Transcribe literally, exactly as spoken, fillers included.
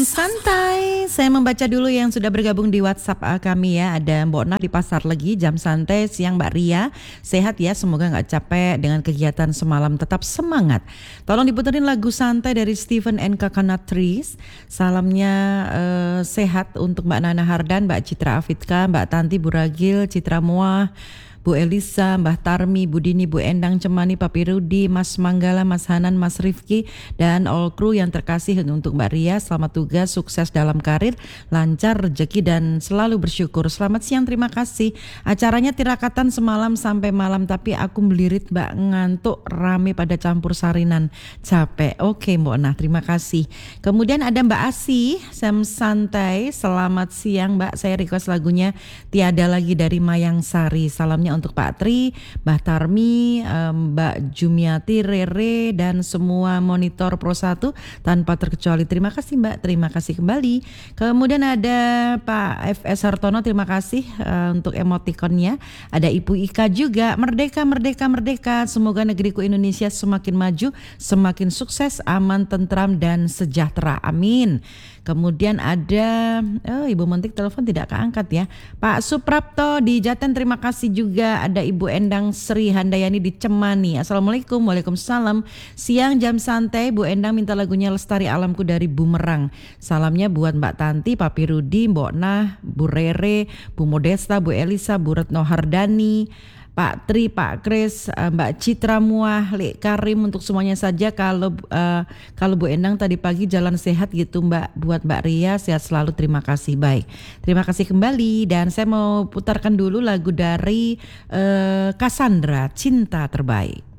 Jam santai, saya membaca dulu yang sudah bergabung di WhatsApp uh, kami ya. Ada Mbok Nah di pasar lagi, jam santai siang Mbak Ria. Sehat ya, semoga gak capek dengan kegiatan semalam, tetap semangat. Tolong diputerin lagu santai dari Stephen and Coconut Trees. Salamnya uh, sehat untuk Mbak Nana Hardan, Mbak Citra Afidka, Mbak Tanti Buragil, Citra Muah, Bu Elisa, Mbah Tarmi, Bu Dini, Bu Endang Cemani, Papi Rudi, Mas Manggala, Mas Hanan, Mas Rifki, dan all crew yang terkasih. Untuk Mbak Ria, selamat tugas, sukses dalam karir, lancar rezeki dan selalu bersyukur. Selamat siang, terima kasih. Acaranya tirakatan semalam sampai malam, tapi aku melirit Mbak, ngantuk, rame pada campur sarinan, capek. Oke Mbak Nah, terima kasih. Kemudian ada Mbak Asih, Sam Santai, selamat siang Mbak, saya request lagunya Tiada Lagi dari Mayang Sari. Salamnya untuk Pak Tri, Mbak Tarmi, Mbak Jumiati, Rere, dan semua monitor Pro satu tanpa terkecuali. Terima kasih Mbak, terima kasih kembali. Kemudian ada Pak F S Hartono, terima kasih uh, untuk emotikonnya. Ada Ibu Ika juga, Merdeka, Merdeka, Merdeka. Semoga negeriku Indonesia semakin maju, semakin sukses, aman, tentram, dan sejahtera. Amin. Kemudian ada oh, Ibu Mentik telepon tidak keangkat ya. Pak Suprapto di Jaten, terima kasih juga. Ada Ibu Endang Sri Handayani di Cemani. Assalamualaikum. Waalaikumsalam. Siang jam santai, Bu Endang minta lagunya Lestari Alamku dari Bumerang. Salamnya buat Mbak Tanti, Papi Rudi, Mbok Nah, Bu Rere, Bu Modesta, Bu Elisa, Bu Retno Hardani, Pak Tri, Pak Kris, Mbak Citra Muah, Lek Karim, untuk semuanya saja. Kalau uh, kalau Bu Endang tadi pagi jalan sehat gitu Mbak, buat Mbak Ria sehat selalu, terima kasih. Baik, terima kasih kembali, dan saya mau putarkan dulu lagu dari uh, Cassandra, Cinta Terbaik.